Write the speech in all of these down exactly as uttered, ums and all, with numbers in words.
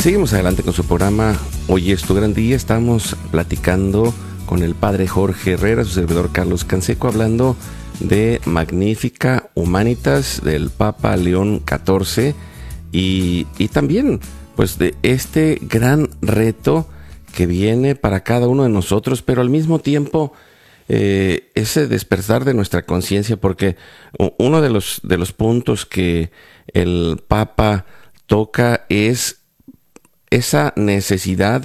Seguimos adelante con su programa. Hoy es tu gran día. Estamos platicando con el padre Jorge Herrera, su servidor Carlos Canseco, hablando de Magnificat Humanitas del Papa León catorce y, y también pues de este gran reto que viene para cada uno de nosotros, pero al mismo tiempo eh, ese despertar de nuestra conciencia, porque uno de los, de los puntos que el Papa toca es esa necesidad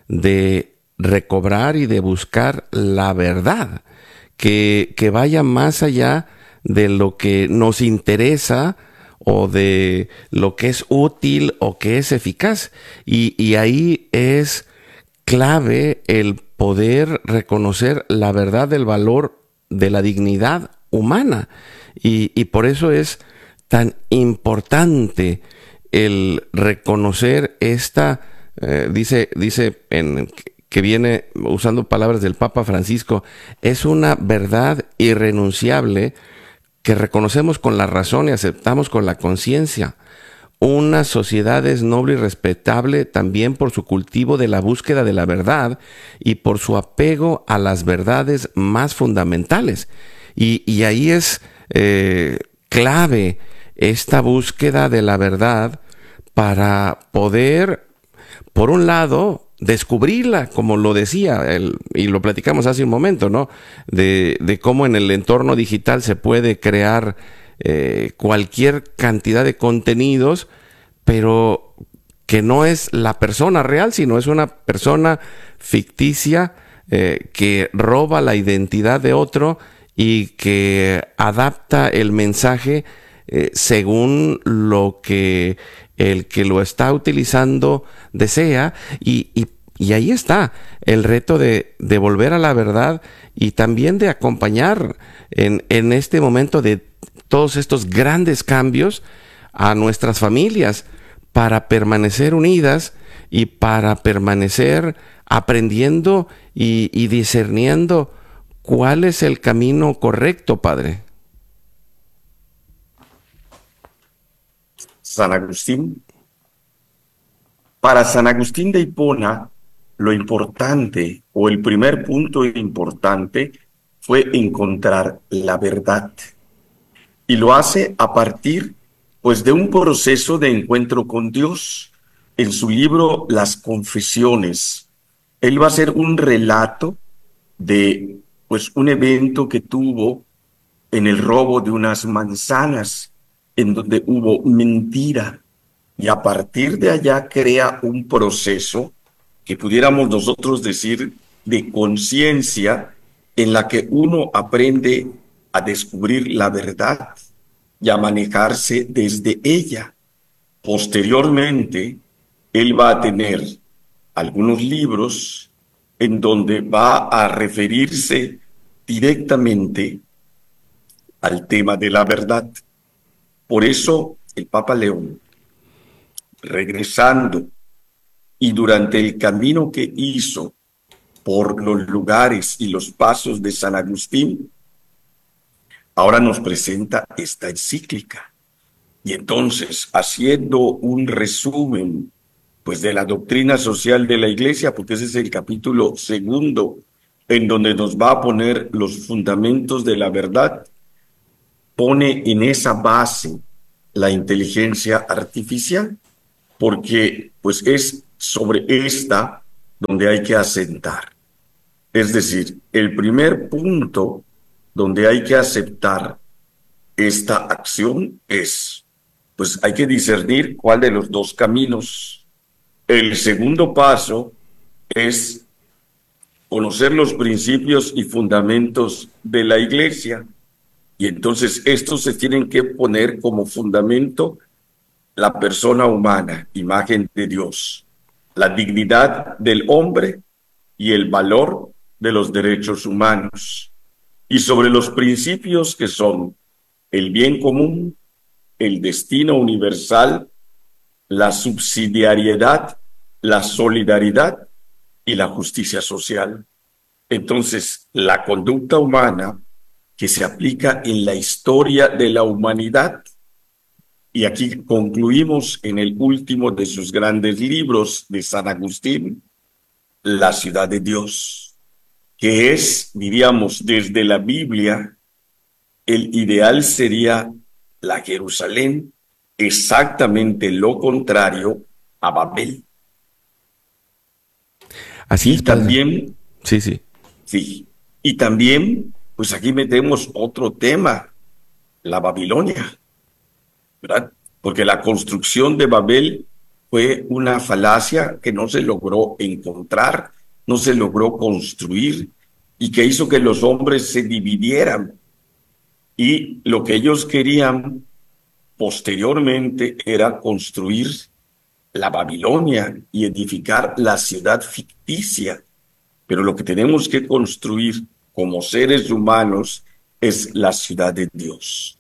de recobrar y de buscar la verdad, que, que vaya más allá de lo que nos interesa o de lo que es útil o que es eficaz. Y, y ahí es clave el poder reconocer la verdad del valor de la dignidad humana. Y, y por eso es tan importante el reconocer esta, eh, dice, dice en, que viene usando palabras del Papa Francisco, es una verdad irrenunciable que reconocemos con la razón y aceptamos con la conciencia. Una sociedad es noble y respetable también por su cultivo de la búsqueda de la verdad y por su apego a las verdades más fundamentales. Y, y ahí es eh, clave esta búsqueda de la verdad para poder, por un lado, descubrirla, como lo decía, el, y lo platicamos hace un momento, ¿no? De, de cómo en el entorno digital se puede crear eh, cualquier cantidad de contenidos, pero que no es la persona real, sino es una persona ficticia eh, que roba la identidad de otro y que adapta el mensaje eh, según lo que el que lo está utilizando desea, y, y, y ahí está el reto de, de volver a la verdad y también de acompañar en, en este momento de todos estos grandes cambios a nuestras familias para permanecer unidas y para permanecer aprendiendo y, y discerniendo cuál es el camino correcto, Padre. San Agustín. Para San Agustín de Hipona, lo importante o el primer punto importante fue encontrar la verdad. Y lo hace a partir pues de un proceso de encuentro con Dios. En su libro Las Confesiones, él va a hacer un relato de pues un evento que tuvo en el robo de unas manzanas, en donde hubo mentira, y a partir de allá crea un proceso que pudiéramos nosotros decir de conciencia, en la que uno aprende a descubrir la verdad y a manejarse desde ella. Posteriormente, él va a tener algunos libros en donde va a referirse directamente al tema de la verdad. Por eso el Papa León, regresando y durante el camino que hizo por los lugares y los pasos de San Agustín, ahora nos presenta esta encíclica. Y entonces, haciendo un resumen pues de la doctrina social de la Iglesia, porque ese es el capítulo segundo, en donde nos va a poner los fundamentos de la verdad, pone en esa base la inteligencia artificial, porque pues es sobre esta donde hay que asentar. Es decir, el primer punto donde hay que aceptar esta acción es, pues hay que discernir cuál de los dos caminos. El segundo paso es conocer los principios y fundamentos de la Iglesia. Y entonces estos se tienen que poner como fundamento la persona humana, imagen de Dios, la dignidad del hombre y el valor de los derechos humanos. Y sobre los principios que son el bien común, el destino universal, la subsidiariedad, la solidaridad y la justicia social. Entonces, la conducta humana que se aplica en la historia de la humanidad Y aquí concluimos en el último de sus grandes libros de San Agustín, La ciudad de Dios, que es, diríamos, desde la Biblia, el ideal sería la Jerusalén, exactamente lo contrario a Babel. Así es, Y padre. también, Sí, sí. sí, y también, pues aquí metemos otro tema, la Babilonia, ¿verdad? Porque la construcción de Babel fue una falacia que no se logró encontrar, no se logró construir y que hizo que los hombres se dividieran. Y lo que ellos querían posteriormente era construir la Babilonia y edificar la ciudad ficticia. Pero lo que tenemos que construir como seres humanos es la ciudad de Dios.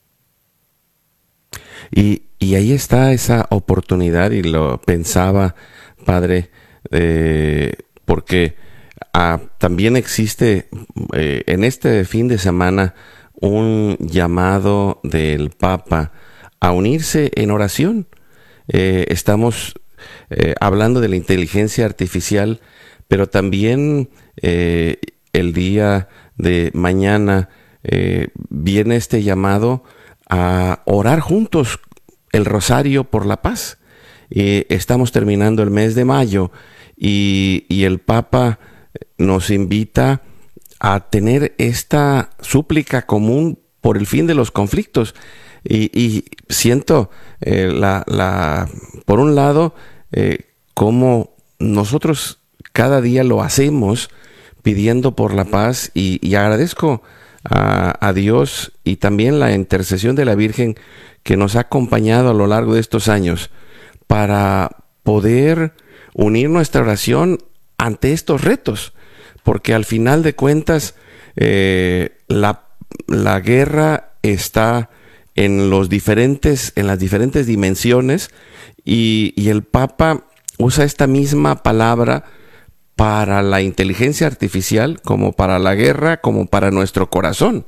Y, y ahí está esa oportunidad, y lo pensaba, padre, eh, porque ah, también existe eh, en este fin de semana un llamado del Papa a unirse en oración. Eh, estamos eh, hablando de la inteligencia artificial, pero también eh, el día de mañana eh, viene este llamado a orar juntos el rosario por la paz. Eh, estamos terminando el mes de mayo y, y el Papa nos invita a tener esta súplica común por el fin de los conflictos. Y, y siento, eh, la, la, por un lado, eh, cómo nosotros cada día lo hacemos pidiendo por la paz, y, y agradezco a, a Dios y también la intercesión de la Virgen que nos ha acompañado a lo largo de estos años para poder unir nuestra oración ante estos retos, porque al final de cuentas eh, la, la guerra está en los diferentes, en las diferentes dimensiones, y, y el Papa usa esta misma palabra para la inteligencia artificial, como para la guerra, como para nuestro corazón,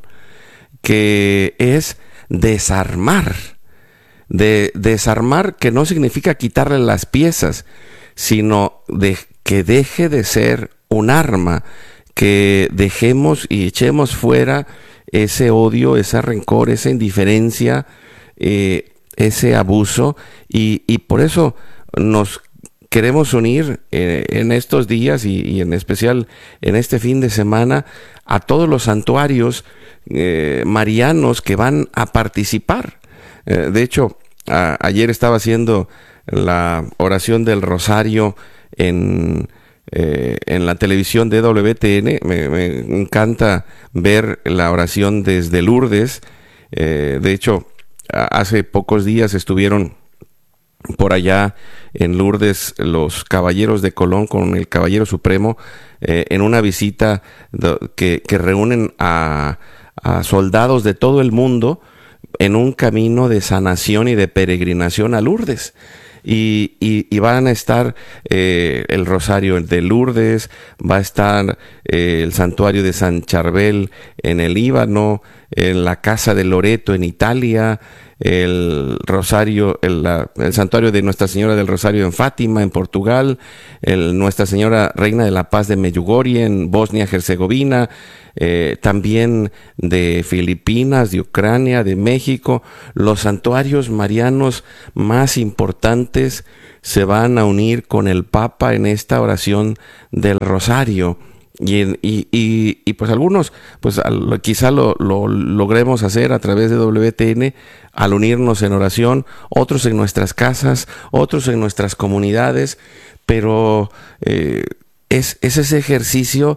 que es desarmar. De desarmar, que no significa quitarle las piezas, sino de que deje de ser un arma, que dejemos y echemos fuera ese odio, ese rencor, esa indiferencia, eh, ese abuso, y, y por eso nos queremos unir eh, en estos días y, y en especial en este fin de semana a todos los santuarios eh, marianos que van a participar. Eh, de hecho, a, ayer estaba haciendo la oración del Rosario en, eh, en la televisión de W T N. Me, me encanta ver la oración desde Lourdes. Eh, de hecho, a, hace pocos días estuvieron por allá en Lourdes los caballeros de Colón con el Caballero Supremo eh, en una visita de, que, que reúnen a, a soldados de todo el mundo en un camino de sanación y de peregrinación a Lourdes. Y, y, y van a estar eh, el Rosario de Lourdes, va a estar eh, el Santuario de San Charbel en el Líbano, en la Casa de Loreto en Italia, el Rosario, el, la, el Santuario de Nuestra Señora del Rosario en Fátima, en Portugal, el Nuestra Señora Reina de la Paz de Medjugorje en Bosnia-Herzegovina, eh, también de Filipinas, de Ucrania, de México. Los santuarios marianos más importantes se van a unir con el Papa en esta oración del Rosario. Y, y, y, y pues algunos, pues al, quizá lo, lo logremos hacer a través de W T N al unirnos en oración, otros en nuestras casas, otros en nuestras comunidades, pero eh, es, es ese ejercicio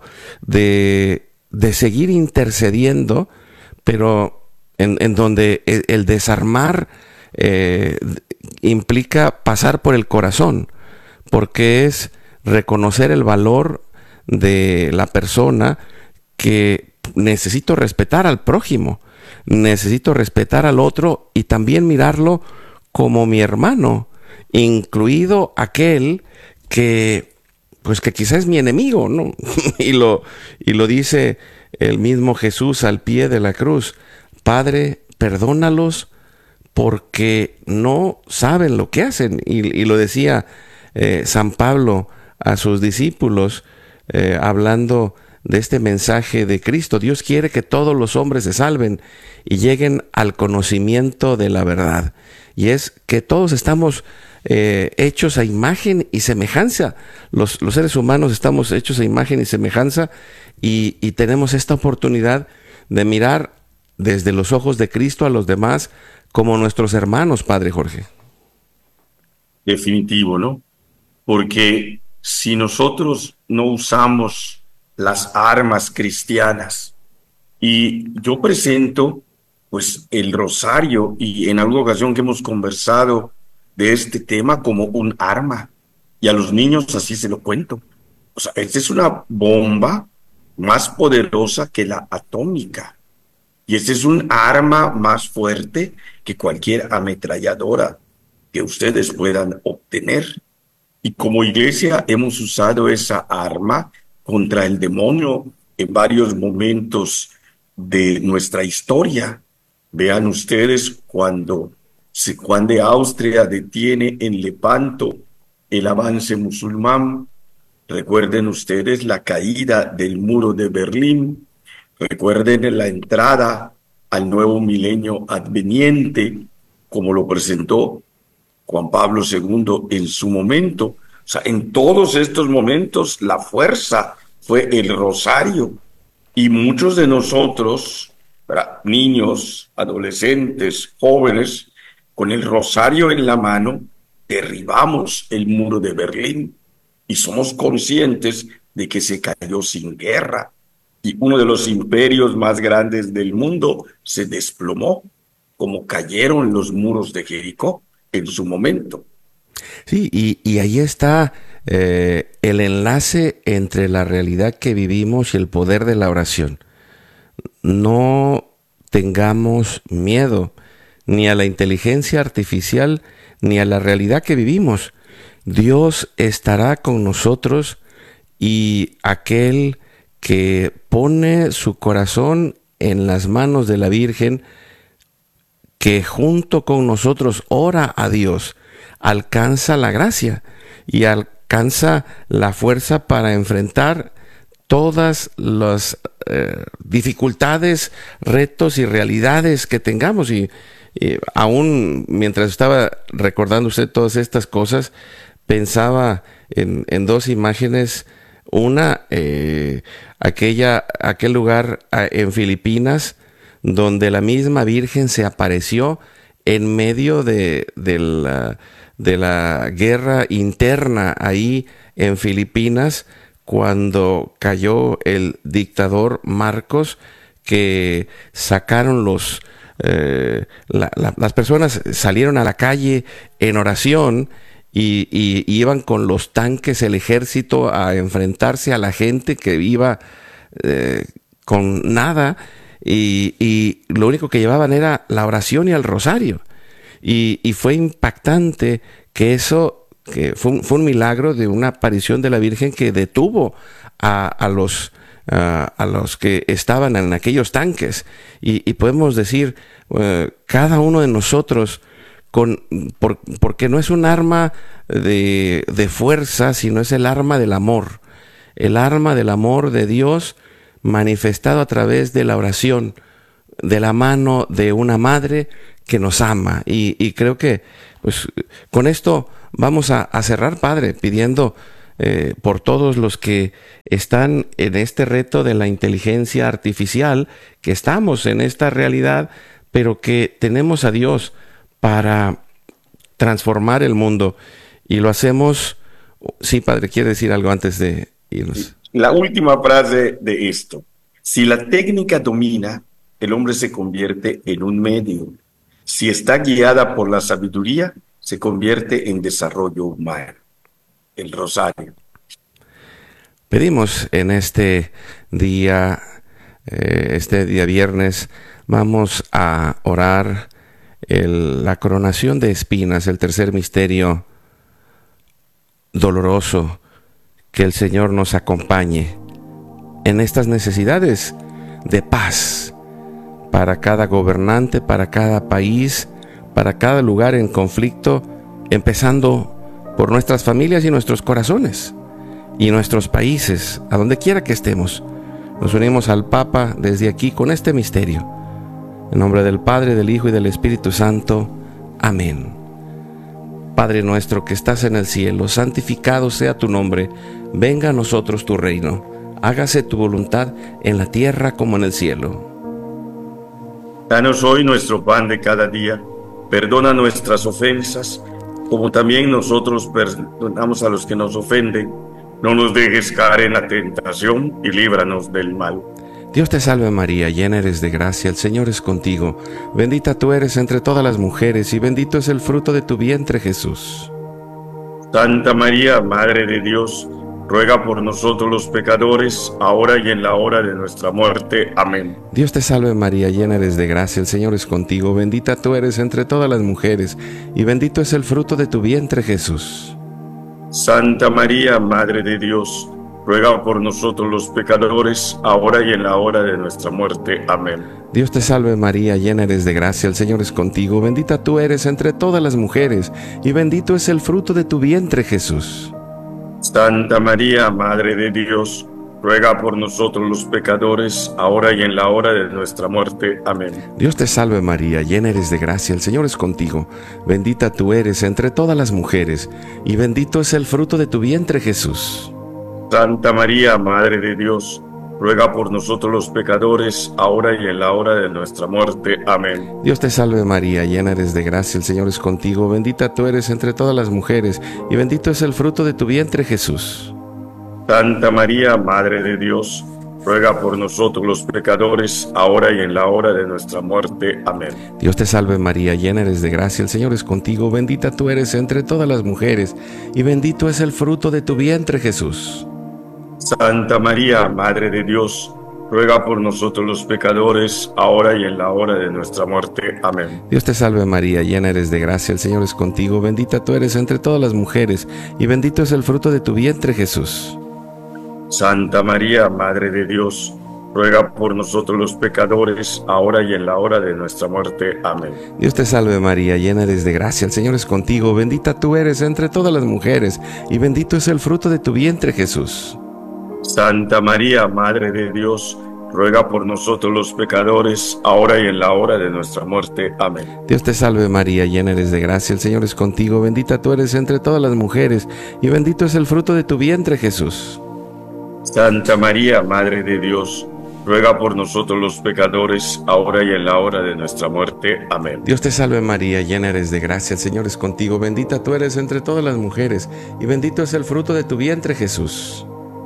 de, de seguir intercediendo, pero en, en donde el, el desarmar eh, implica pasar por el corazón, porque es reconocer el valor de la persona, que necesito respetar al prójimo, necesito respetar al otro y también mirarlo como mi hermano, incluido aquel que pues que quizás es mi enemigo, ¿no? y lo y lo dice el mismo Jesús al pie de la cruz: Padre, perdónalos porque no saben lo que hacen. Y, y lo decía eh, San Pablo a sus discípulos, eh, hablando de este mensaje de Cristo. Dios quiere que todos los hombres se salven y lleguen al conocimiento de la verdad. Y es que todos estamos eh, hechos a imagen y semejanza. Los, los seres humanos estamos hechos a imagen y semejanza, y, y tenemos esta oportunidad de mirar desde los ojos de Cristo a los demás como nuestros hermanos, Padre Jorge. Definitivo, ¿no? Porque si nosotros no usamos las armas cristianas, y yo presento pues el rosario, y en alguna ocasión que hemos conversado de este tema, como un arma, y a los niños así se lo cuento. O sea, esta es una bomba más poderosa que la atómica, y este es un arma más fuerte que cualquier ametralladora que ustedes puedan obtener. Y como iglesia hemos usado esa arma contra el demonio en varios momentos de nuestra historia. Vean ustedes cuando Juan de Austria detiene en Lepanto el avance musulmán. Recuerden ustedes la caída del muro de Berlín. Recuerden la entrada al nuevo milenio adveniente, como lo presentó Juan Pablo segundo en su momento. O sea, en todos estos momentos la fuerza fue el rosario. Y muchos de nosotros, ¿verdad?, niños, adolescentes, jóvenes, con el rosario en la mano, derribamos el muro de Berlín y somos conscientes de que se cayó sin guerra. Y uno de los imperios más grandes del mundo se desplomó, como cayeron los muros de Jericó en su momento. Sí, y, y ahí está eh, el enlace entre la realidad que vivimos y el poder de la oración. No tengamos miedo ni a la inteligencia artificial ni a la realidad que vivimos. Dios estará con nosotros, y aquel que pone su corazón en las manos de la Virgen, que junto con nosotros ora a Dios, alcanza la gracia y alcanza la fuerza para enfrentar todas las eh, dificultades, retos y realidades que tengamos. Y, y aún mientras estaba recordando usted todas estas cosas, pensaba en, en dos imágenes. Una, eh, aquella, aquel lugar en Filipinas, donde la misma Virgen se apareció en medio de, de, la, de la guerra interna ahí en Filipinas, cuando cayó el dictador Marcos, que sacaron los... Eh, la, la, las personas salieron a la calle en oración, y, y, y iban con los tanques, el ejército, a enfrentarse a la gente que iba eh, con nada. Y, y lo único que llevaban era la oración y el rosario. Y, y fue impactante que eso, que fue un, fue un milagro de una aparición de la Virgen que detuvo a, a, los, a, a los que estaban en aquellos tanques. Y, y podemos decir, uh, cada uno de nosotros, con, por, porque no es un arma de, de fuerza, sino es el arma del amor. El arma del amor de Dios, manifestado a través de la oración, de la mano de una madre que nos ama. Y, y creo que pues con esto vamos a, a cerrar, Padre, pidiendo eh, por todos los que están en este reto de la inteligencia artificial, que estamos en esta realidad, pero que tenemos a Dios para transformar el mundo. Y lo hacemos... Sí, Padre, ¿quiere decir algo antes de irnos? La última frase de esto. Si la técnica domina, el hombre se convierte en un medio. Si está guiada por la sabiduría, se convierte en desarrollo humano. El rosario. Pedimos en este día, eh, este día viernes, vamos a orar el, la coronación de espinas, el tercer misterio doloroso. Que el Señor nos acompañe en estas necesidades de paz para cada gobernante, para cada país, para cada lugar en conflicto, empezando por nuestras familias y nuestros corazones y nuestros países, a donde quiera que estemos. Nos unimos al Papa desde aquí con este misterio. En nombre del Padre, del Hijo y del Espíritu Santo. Amén. Padre nuestro que estás en el cielo, santificado sea tu nombre. Venga a nosotros tu reino. Hágase tu voluntad en la tierra como en el cielo. Danos hoy nuestro pan de cada día. Perdona nuestras ofensas, como también nosotros perdonamos a los que nos ofenden. No nos dejes caer en la tentación y líbranos del mal. Dios te salve María, llena eres de gracia, el Señor es contigo. Bendita tú eres entre todas las mujeres y bendito es el fruto de tu vientre, Jesús. Santa María, Madre de Dios, ruega por nosotros los pecadores, ahora y en la hora de nuestra muerte. Amén. Dios te salve María, llena eres de gracia, el Señor es contigo. Bendita tú eres entre todas las mujeres y bendito es el fruto de tu vientre, Jesús. Santa María, Madre de Dios, ruega por nosotros los pecadores, ahora y en la hora de nuestra muerte. Amén. Dios te salve María, llena eres de gracia, el Señor es contigo. Bendita tú eres entre todas las mujeres y bendito es el fruto de tu vientre, Jesús. Santa María, Madre de Dios, ruega por nosotros los pecadores, ahora y en la hora de nuestra muerte. Amén. Dios te salve María, llena eres de gracia, el Señor es contigo. Bendita tú eres entre todas las mujeres y bendito es el fruto de tu vientre, Jesús. Santa María, Madre de Dios, ruega por nosotros los pecadores, ahora y en la hora de nuestra muerte. Amén. Dios te salve María, llena eres de gracia, el Señor es contigo. Bendita tú eres entre todas las mujeres y bendito es el fruto de tu vientre, Jesús. Santa María, Madre de Dios, ruega por nosotros los pecadores, ahora y en la hora de nuestra muerte. Amén. Dios te salve María, llena eres de gracia, el Señor es contigo. Bendita tú eres entre todas las mujeres y bendito es el fruto de tu vientre, Jesús. Santa María, Madre de Dios, ruega por nosotros los pecadores, ahora y en la hora de nuestra muerte. Amén. Dios te salve María, llena eres de gracia, el Señor es contigo. Bendita tú eres entre todas las mujeres y bendito es el fruto de tu vientre, Jesús. Santa María, Madre de Dios, ruega por nosotros los pecadores, ahora y en la hora de nuestra muerte. Amén. Dios te salve María, llena eres de gracia, el Señor es contigo. Bendita tú eres entre todas las mujeres y bendito es el fruto de tu vientre, Jesús. Santa María, Madre de Dios, ruega por nosotros los pecadores, ahora y en la hora de nuestra muerte. Amén. Dios te salve María, llena eres de gracia, el Señor es contigo. Bendita tú eres entre todas las mujeres y bendito es el fruto de tu vientre, Jesús. Santa María, Madre de Dios, ruega por nosotros los pecadores, ahora y en la hora de nuestra muerte. Amén. Dios te salve María, llena eres de gracia, el Señor es contigo. Bendita tú eres entre todas las mujeres y bendito es el fruto de tu vientre, Jesús.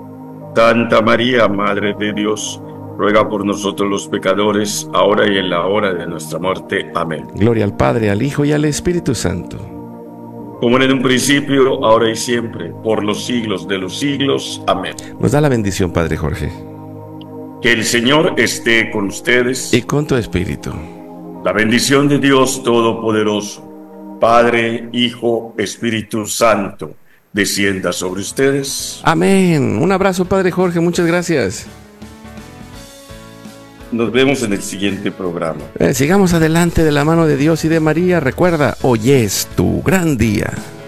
Santa María, Madre de Dios, ruega por nosotros los pecadores, ahora y en la hora de nuestra muerte. Amén. Gloria al Padre, al Hijo y al Espíritu Santo. Como en un principio, ahora y siempre, por los siglos de los siglos. Amén. Nos da la bendición, Padre Jorge. Que el Señor esté con ustedes. Y con tu espíritu. La bendición de Dios Todopoderoso, Padre, Hijo, Espíritu Santo, descienda sobre ustedes. Amén. Un abrazo, Padre Jorge. Muchas gracias. Nos vemos en el siguiente programa. Eh, sigamos adelante de la mano de Dios y de María. Recuerda, hoy es tu gran día.